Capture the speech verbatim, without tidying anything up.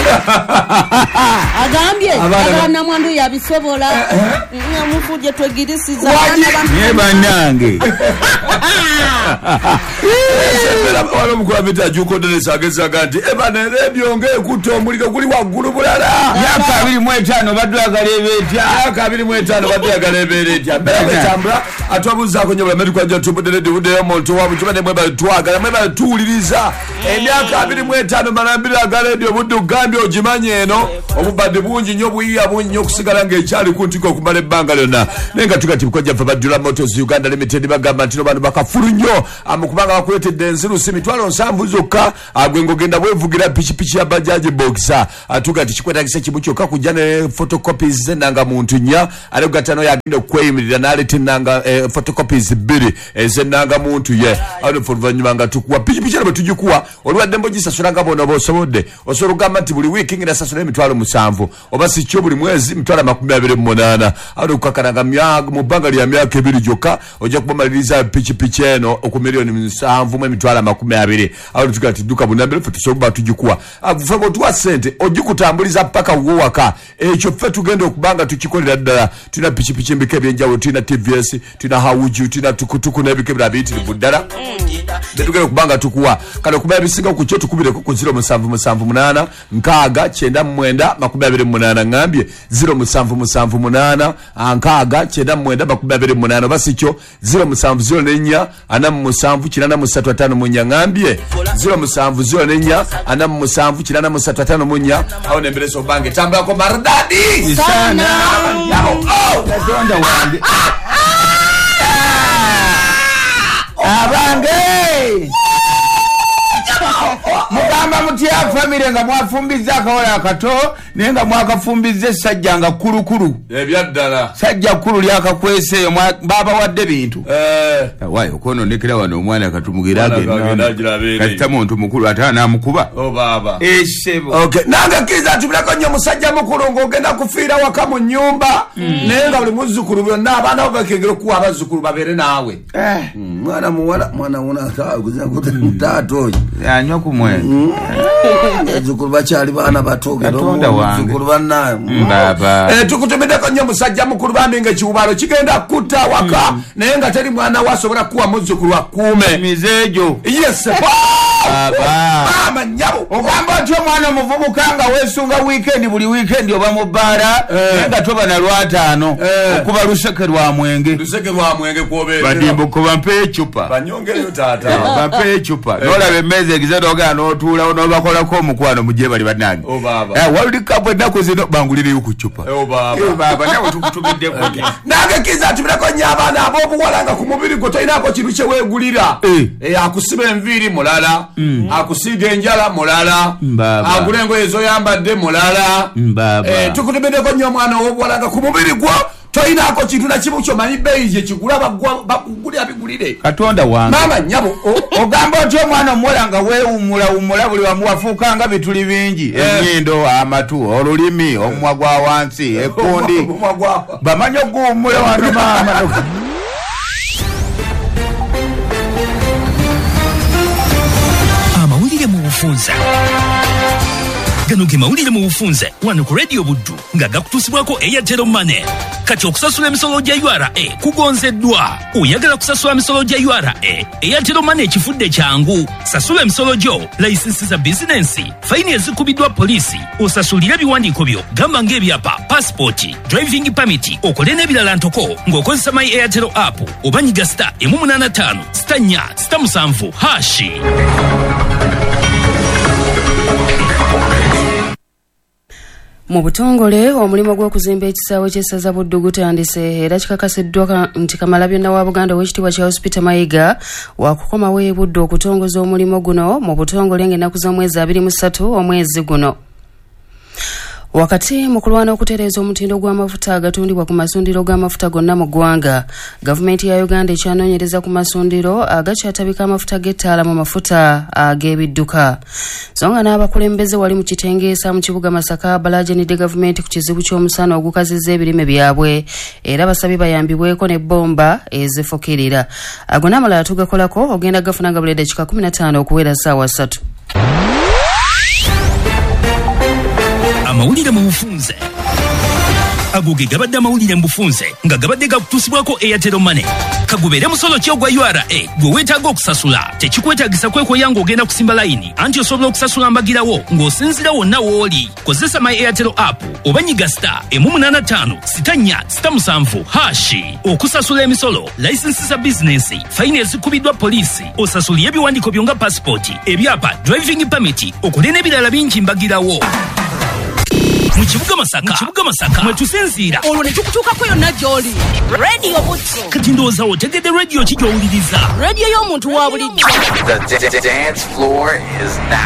agambye abana mwandu yabisobola nyamufuje twegirisiza ne banange sebera balo mukwa bita juko ndese ageza gandi ebana rebyonge kutomulika kuli wagulu bulala yaka abiri mu etaano badwagala ebetya yaka abiri mu etaano badwagala ebetya bera tambula atwabuza ko nyobola medu kwanja tubudde de omuntu wabu kibane mwe batwagala mwe batuliriza emyaka abiri mu etaano manambira agala edio buddu gambye ojimanye eno obubadde bungi nyo buyiya bunyi okusigala ng'ekyali kuntiko okumala ebbanga lyonna nenga tugati bukojja fa Badula Motors Uganda Limited bagamba nti bano bakafulu nnyo amukubanga bakuletedde enzirusi mitwalo nsanvu zokka agwe ngogenda bwevugira pichipichi ya bajaji boxa atugati kikwetagisa kimu kyokka kujja ne photocopies zenanga muntu nnya ale gatano yagenda okweyimirira n'aleta nanga eh, photocopies bbiri ezenanga muntu ye alo fulvanyuma nga tukuwa pichipichi abo tujikuwa olwadde mbogisa nga bono bosobodde osobola okugamba nti buli wiiki ngenda sasula emitwalo musanvu oba si kyo buli mwezi mitwalo makumi abiri mu munaana awo okukakananga mu bbanga lya myaka ebiri gyokka ojja kubamaliriza pichipichi eno oku miliyoni musanvu mu emitwalo makumi abiri awo tugaa ti dduka bunambiro ffe tusobola okuba tugikuwa ffe bw'otuwa ssente ogikutambuliza paka wowaka ekyo ffe tugenda okubanga tukikolera ddala tulina pichipichi mbika ebyenjawulo tulina T V S tulina hawuju tulina tukutuku n'ebika ebirala biyitirivu ddala netugenda okubanga tukuwa kale okuba ebisinga ku kyo tukubireko ku ziro musanvu musanvu munaana nkaaga kyenda mu mwenda makumi abiri mu munaana ngambye ziro musanvu musanvu munaana nkaaga kyenda mu mwenda makumi abiri mu munaana oba si kyo ziro musanvu ziro n'ennya ana mu musanvu kinaana mu ssatu ataano mu nnya ngambye ziro musanvu ziro n'ennya ana mu musanvu kinaana mu ssatu ataano mu nnya awo nemberesa obange tambulako maridadi sana katonda wange abange mugamba mutya famire nga mwafumbiza akawola akato naye nga mwakafumbiza essajja nga kulukulu ebyaddala sajja kkulu lyakakweseeyo baba wadde bintu waayo okwononekera wano omwana akatumugirakasita muntu mukulu ate anamukuba esebo nange kkiriza atubirako nnyo musajja mukulu ng'ogenda kufiira waka mu nnyumba naye nga buli muzzukulu byonna abaana bo bakengera okuwa abazzukulu babeere naawe mwana muwala mwana wonataata oyo anywa ku mwenge ezzukulu bakyali baana batogerazukulu bannaye tukutumiddeko nnyo musajja mukulu bambi nga ekiwubalo kigenda kutta waka naye nga teri mwana wasobola kuwa muzzukulu akuume mizeejo yes mama nyabo ogamba nti omwana omuvubuka nga weesunga wiikendi buli wiikendi oba mu bbaala naye nga toba na lwataano okuba luseke lwa mwenge luseke lwa mwenge kwobeera badimbuko bampe ecupa banyongereyo taata bampe ecupa nolaba emmeeza egize nogaa n'otuulawo n'obakolako omukwano mujje bali bannange World Cup ennaku zino bangulireyo ku cupa baba nawe tukutumidde nange kiza tubireko nnyo abaana ab'obuwala nga ku mubiri gwo tolinaako kintu kye weegulira akusiba enviiri mulala akusiiga enjala mulala agula engoye zoyambadde mulala tukutumiddeko nnyo omwana ow'obuwala nga ku mubiri gwo toyinaako kintu nakimu kyomanyi bbeeyi gye kigula bakugulira bigulire katonda wange maama nnyabo ogamba otyo omwana omuwala nga weewummulawummula buli wamu wafuukanga bituli bingi ennyindo amatu olulimi omumwa gwa wansi ekkundi bamanyi okuwummula wano maama amawulire mu bufunza gano ge mawulire mu bufunze wano ku Radio Buddu nga gakutuusibwako Airtel Money. Kati okusasula emisolo gya U R A kugonzeddwa. Oyagala kusasula emisolo gya U R A, Airtel Money ekifudde kyangu. Sasula emisolo gyo, layisinsi za bizinensi, fayini ezikubiddwa poliisi, osasulire ebiwandiiko byo, gamba ng'ebyapa, passport, driving permit, okole n'ebirala ntoko ng'okozesa My Airtel app oba nyiga star emu munaana ttaano star nnya star musanvu hashi. Mu butongole omulimo gw'okuzimba ekisaawe ky'essaza Buddu gutandise era kikakasiddwa nti Kamalabyonna wa Buganda ow'ekitiibwa Charles Peter Mayiga waakukomawo e Buddu okutongoza omulimo guno mu butongole ng'ennaku z'omwezi abiri mu ssatu omwezi guno. Wakati mu kulwana okutereeza omutindo gw'amafuta agatundibwa ku masundiro g'amafuta gonna mu ggwanga, gavumenti ya Uganda ekyanoonyereza ku masundiro agakyatabika amafuta g'ettaala mu mafuta ag'ebidduka. So nga n'abakulembeze wali mu kitengeesa mu kibuga Masaka balaajanidde gavumenti ku kizibu ky'omusana ogukazizza ebirime byabwe era basabye bayambibweko n'ebbomba ezifukirira. Ago n'amalala tugakolako ogenda gafuna nga buli dakika kumi na ttaano okuwera ssaawa ssatu. amawulire mu bufunze. Ago ge gabadde amawulire mu bufunze nga gabadde gakutuusibwako Airtel Money. Kagubeere musolo ki ogwa U R A gwe weetaaga okusasula. Tekikwetaagisa kwekoya ng'ogenda kusimba layini anti osobola okusasula mbagirawo ng'osinzira wonna w'oli. Kozesa My Airtel app oba nyiga star emu munaana ttaano sita nnya sita musanvu hashi okusasula emisolo, layisinsi za bizinensi, fayini ezikubiddwa poliisi, osasulira ebiwandiiko byonga pasipoti, ebyapa, driving permit, okola n'ebirala bingi mbagirawo. Mu kibuga Masaka, mu kibuga Masaka mwe tusinziira olwo ne tukutuukako yonna gy'oli. Radio Buddu. Kati ndowooza otegedde radio ki gy'owuliriza? Radio y'omuntu wa bulijjo. The dance floor is now